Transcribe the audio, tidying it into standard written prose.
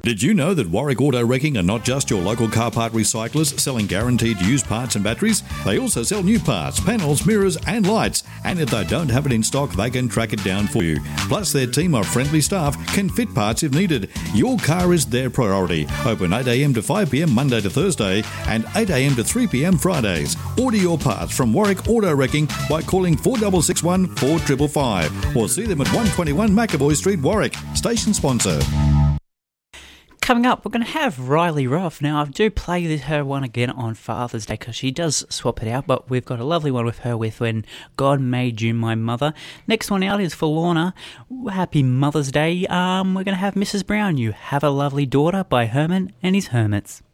Did you know that Warwick Auto Wrecking are not just your local car part recyclers selling guaranteed used parts and batteries? They also sell new parts, panels, mirrors and lights. And if they don't have it in stock, they can track it down for you. Plus, their team of friendly staff can fit parts if needed. Your car is their priority. Open 8am to 5pm Monday to Thursday and 8am to 3pm Fridays. Order your parts from Warwick Auto Wrecking by calling 4661 4555 or see them at 121 McAvoy Street, Warwick. Station sponsor. Coming up, we're going to have Riley Ruff. Now, I do play her one again on Father's Day because she does swap it out, but we've got a lovely one with her with When God Made You My Mother. Next one out is for Lorna. Happy Mother's Day. We're going to have Mrs. Brown, You Have a Lovely Daughter by Herman and His Hermits.